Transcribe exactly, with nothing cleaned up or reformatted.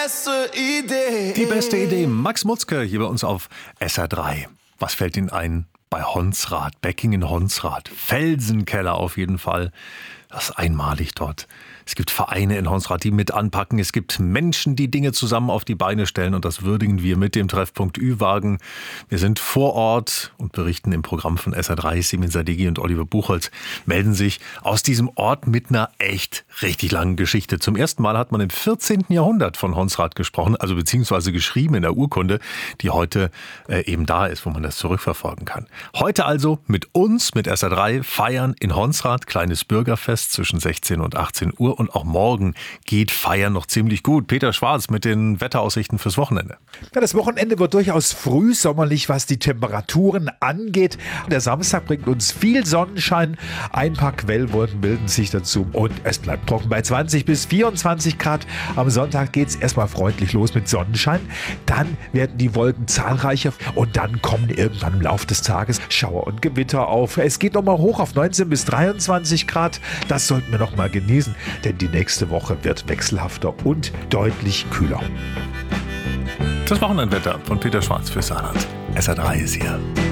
Beste Idee. Die beste Idee. Max Mutzke hier bei uns auf S R drei. Was fällt Ihnen ein bei Honsrath? Becking in Honsrath. Felsenkeller auf jeden Fall. Das ist einmalig dort. Es gibt Vereine in Honsrath, die mit anpacken. Es gibt Menschen, die Dinge zusammen auf die Beine stellen. Und das würdigen wir mit dem Treffpunkt Ü-Wagen. Wir sind vor Ort und berichten im Programm von S R drei. Simin Sadeghi und Oliver Buchholz melden sich aus diesem Ort mit einer echt richtig langen Geschichte. Zum ersten Mal hat man im vierzehnten Jahrhundert von Honsrath gesprochen, also beziehungsweise geschrieben in der Urkunde, die heute äh, eben da ist, wo man das zurückverfolgen kann. Heute also mit uns, mit S R drei, feiern in Honsrath, kleines Bürgerfest zwischen sechzehn und achtzehn Uhr. Und auch morgen geht Feiern noch ziemlich gut. Peter Schwarz mit den Wetteraussichten fürs Wochenende. Ja, das Wochenende wird durchaus frühsommerlich, was die Temperaturen angeht. Der Samstag bringt uns viel Sonnenschein. Ein paar Quellwolken bilden sich dazu und es bleibt trocken bei zwanzig bis vierundzwanzig Grad. Am Sonntag geht es erstmal freundlich los mit Sonnenschein. Dann werden die Wolken zahlreicher und dann kommen irgendwann im Laufe des Tages Schauer und Gewitter auf. Es geht nochmal hoch auf neunzehn bis dreiundzwanzig Grad. Das sollten wir noch mal genießen, denn die nächste Woche wird wechselhafter und deutlich kühler. Das Wochenendwetter von Peter Schwarz für Saarland. S R drei ist hier.